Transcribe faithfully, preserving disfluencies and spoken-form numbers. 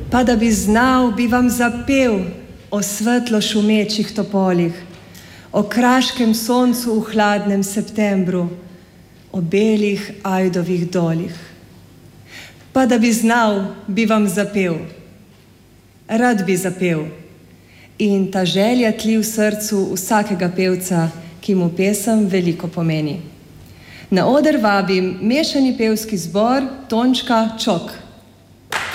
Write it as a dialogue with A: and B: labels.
A: Pa da bi znal, bi vam zapel o svetlo šumečih topolih, o kraškem soncu v hladnem septembru, o belih ajdovih dolih. Pa da bi znal, bi vam zapel, rad bi zapel. In ta želja tli v srcu vsakega pevca, ki mu pesem veliko pomeni. Na oder vabim mešani pevski zbor Tončka Čok.